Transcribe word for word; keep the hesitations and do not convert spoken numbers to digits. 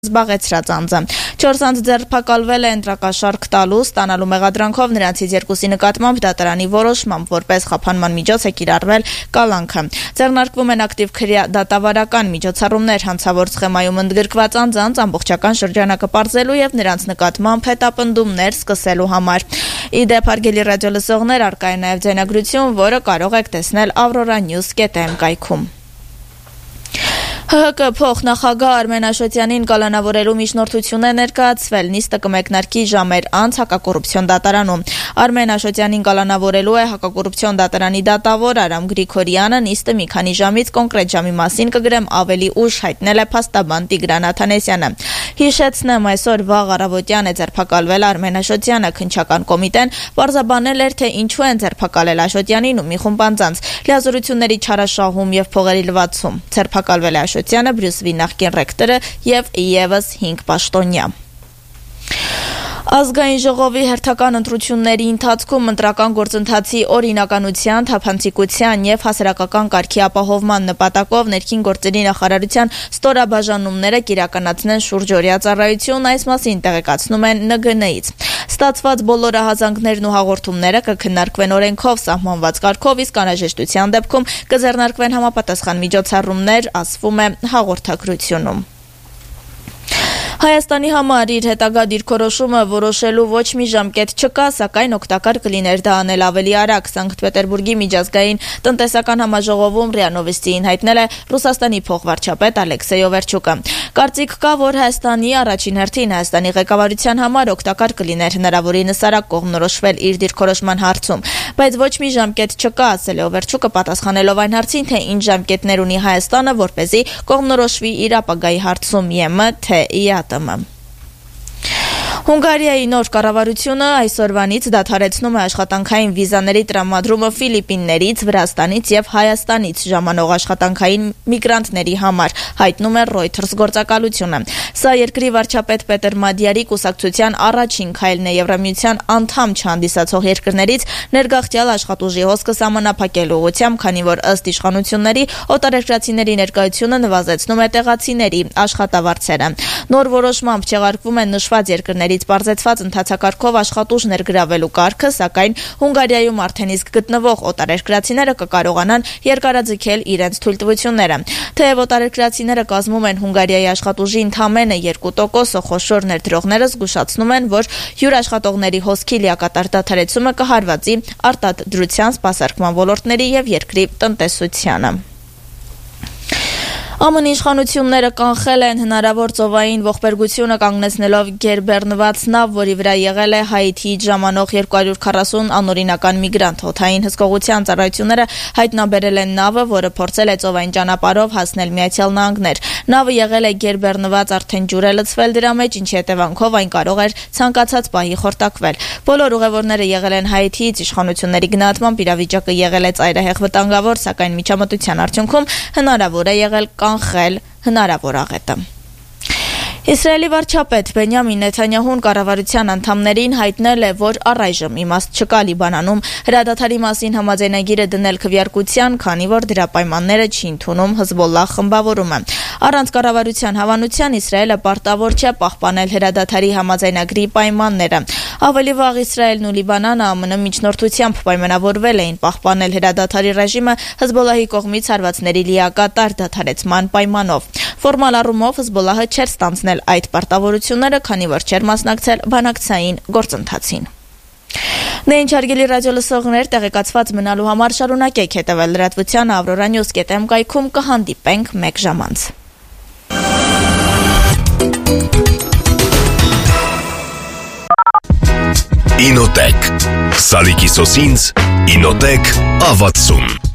զբաղեցրած անձը։ Չորս անձ ձերբակալվել է ընտրակաշարք տալու, ստանալու մեղադրանքով նրանցից երկուսի նկատմամբ դատարանի որոշմամբ որպես խափանման միջոց է կիրառվել կալանքը։ Ձեռնարկվում են ակտիվ դատավարական միջոցառումներ հանցավոր սխեմայում ընդգրկված անձանց ամբողջական շրջանակը պարզելու եւ նրանց նկատմամբ հետապնդումներ սկսելու համար։ Ի դեպ, հարգելի ռադիոլսողներ, առկա է նաեւ ձայնագրություն, որը կարող եք տեսնել Aurora News dot am կայքում։ Հ Հ Կ փոխնախագահ Արմեն Աշոտյանին կալանավորելու միջնորդություն է ներկայացվել, նիստը կմեկնարկի ժամեր անց հակակոռուպցիոն դատարանում։ Արմեն Աշոտյանին կալանավորելու է հակակոռուպցիոն դատարանի դատավոր Արամ Գրիգորյանը, նիստը մի քանի ժամից կոնկրետ ժամի մասին կգրեմ ավելի ուշ, հայտնել է փաստաբան Տիգրան Աթանեսյանը։ Հիշեցնեմ, այսօր վաղ առավոտյան է ձերբակալվել Արմեն Աշոտյանը, քննչական կոմիտեն պարզաբանել էր, թե ինչու են ձերբակալել Աշոտյանին ու մի խումբ անձանց, լիազորությունների չարաշահում եւ փողերի լվացում։ Ձերբակալվել է Աշոտյանը, Բրյուսվի նախկին ռեկտորը եւ եւս հինգ պաշտոնյա։ Ազգային ժողովի հերթական ընտրությունների ընթացքում ընտրական գործընթացի օրինականության, թափանցիկության եւ հասարակական կարգի ապահովման նպատակով ներքին գործերի նախարարության ստորաբաժանումները կիրականացնեն շուրջօրյա ծառայություն, այս մասին տեղեկացնում են Ն Գ Ն-ից։ Ստացված բոլոր ահազանգներն ու հաղորդումները կքննարկվեն օրենքով սահմանված կարգով, իսկ անհրաժեշտության դեպքում կձեռնարկվեն համապատասխան միջոցառումներ, ասվում է հաղորդագրությունում։ Հայաստանի համար իր հետագա դիրքորոշումը որոշելու ոչ մի ժամկետ չկա, սակայն օգտակար կլիներ դա անել ավելի արագ։ Սանկտ Պետերբուրգի միջազգային տնտեսական համաժողովում ՌԻԱ Նովոստիին հայտնել է Ռուսաստանի փոխվարչապետ Ալեքսեյ Օվերչուկը։ Կարծիք կա, որ Հայաստանի առաջին հերթին Հայաստանի ղեկավարության համար օգտակար կլիներ հնարավորինս արագ կողմնորոշվել իր դիրքորոշման հարցում, բայց ոչ մի ժամկետ չկա, ասել է Օվերչուկը, պատասխանելով այն հարցին, թե ինչ ժամկետներ ունի Հայաստանը, որպեսզի կողմնորոշվի իր ապագայի հարցում ԵՄ թե ԵԱՏՄ։ Հունգարիայի նոր կառավարությունը այսօրվանից դադարեցնում է աշխատանքային վիզաների տրամադրումը Ֆիլիպիններից, Վրաստանից եւ Հայաստանից ժամանող աշխատանքային միգրանտների համար, հայտնում է Reuters գործակալությունը։ Սա երկրի վարչապետ Պետեր Մադյարի կուսակցության առաջին քայլն է Եվրամիության անդամ չհանդիսացող երկրներից ներգաղթյալ աշխատուժի հոսքը սահմանափակելու ուղղությամբ, քանի որ ըստ իշխանությունների օտարերկրացիների ներկայությունը նվազեցնում է տեղացիների աշխատավարձերը։ Նոր որոշմամբ չեղարկվում են նշված երկրների պարզեցված ընթացակարգով աշխատուժ ներգրավելու կարգը, սակայն Հունգարիայում արդեն իսկ գտնվող օտարերկրացիները կկարողանան երկարաձգել իրենց թույլտվությունները։ Թեև օտարերկրացիները կազմում են Հունգարիայի աշխատուժի ընդամենը երկու տոկոսը, խոշոր ներդրողները զգուշացնում են, որ հյուրաշխատողների հոսքի լիակատար դադարեցումը կհարվածի արտադրության, սպասարկման ոլորտների եւ երկրի տնտեսությանը։ Ամն իշխանությունները կանխել են հնարավոր ծովային ողբերգությունը կանգնեցնելով գերբեռնված նավ, որի վրա եղել է Հայիթիից ժամանող երկու հարյուր քառասուն անօրինական միգրանտ։ Օդային հսկողության ծառայությունները հայտնաբերել են նավը, որը փորձել է ծովային ճանապարհով հասնել Միացյալ Նահանգներ։ Նավը եղել է գերբեռնված, արդեն ջուր է լցվել դրա մեջ, ինչի հետևանքով այն կարող էր ցանկացած պահի խորտակվել։ Բոլոր ուղևորները եղել են Հայիթիից, իշխանությունների գնահատմամբ իրավիճակը եղել է ծայրահեղ վտանգավոր, սակայն միջամտության արդյունքում հնարավոր է եղել կանխել հնարավոր աղետը։ Իսրայելի վարչապետ Բենյամին Նեթանյահուն կառավարության անդամներին հայտնել է, որ առայժմ իմաստ չկա Լիբանանում հրադադարի մասին համաձայնագիրը դնել քվեարկության, քանի որ դրա պայմանները չի ընդունում Հեզբոլլահ խմբավորումը։ Առանց կառավարության հավանության Իսրայելը պարտավոր չէ պահպանել հրադադարի համաձայնագրի պայմանները։ Ավելի վաղ Իսրայելն ու Լիբանանը Ա Մ Ն միջնորդությամբ պայմանավորվել էին պահպանել հրադադարի ռեժիմը Հեզբոլլահի կողմից հարվածների լիակատար դադարեցման պայմանով։ Ֆորմալ առումով Հեզբոլլահը չէր ստանձնել այդ պարտավորությունները, քանի որ չէր մասնակցել բանակցային գործընթացին։ Դե ինչ, հարգելի ռադիոլսողներ, տեղեկացված մնալու համար շարունակեք հետևել լրատվությանը Aurora News dot am կայքում, կհանդիպենք մեկ ժամ անց։ Ինոտեք Սալիկի սոսինձ Ինոտեք ավացում